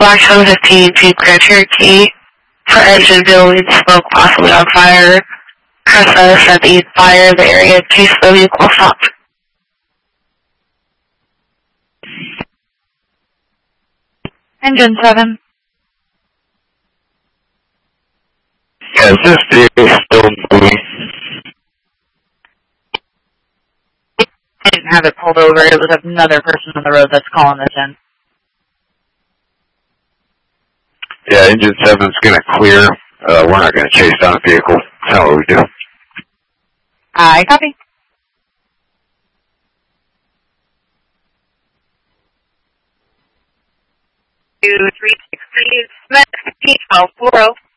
Black 715 to Grand Cherokee for engine building smoke possibly on fire. Cressa said the fire in the area in case the vehicle stopped. Engine 7. Is this vehicle still moving? I didn't have it pulled over. It was another person on the road that's calling this in. Yeah, engine 7's going to clear. We're not going to chase down a vehicle. That's not what we do. I copy. 2360, Smith, P1240.